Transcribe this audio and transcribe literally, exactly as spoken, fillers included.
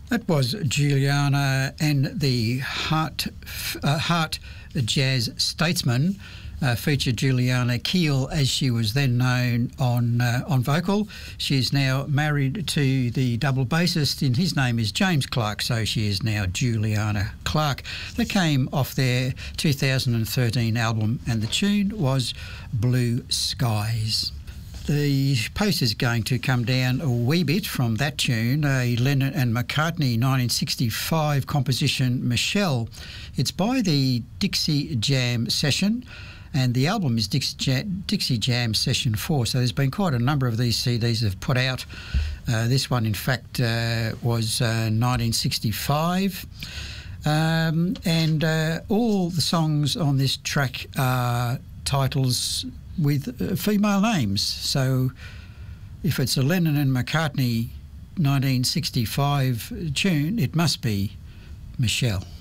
That was Juliana and the Heart, uh, Heart Jazz Statesman. Uh, featured Juliana Keel, as she was then known, on uh, on vocal. She is now married to the double bassist, and his name is James Clark, so she is now Juliana Clark. That came off their two thousand thirteen album, and the tune was Blue Skies. The pace is going to come down a wee bit from that tune, a Lennon and McCartney nineteen sixty-five composition, Michelle. It's by the Dixie Jam Session, and the album is Dixie Jam, Dixie Jam Session four, so there's been quite a number of these C Ds that have put out. Uh, this one, in fact, uh, was uh, nineteen sixty-five. Um, and uh, all the songs on this track are titles with uh, female names. So if it's a Lennon and McCartney nineteen sixty-five tune, it must be Michelle.